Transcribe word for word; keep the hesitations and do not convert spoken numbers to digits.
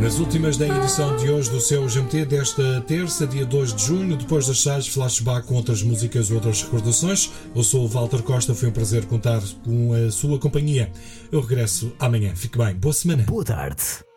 Nas últimas da edição de hoje do seu G M T desta terça, dia dois de junho, depois das sais, flashback com outras músicas, outras recordações. Eu sou o Walter Costa, foi um prazer contar com a sua companhia. Eu regresso amanhã. Fique bem, boa semana. Boa tarde.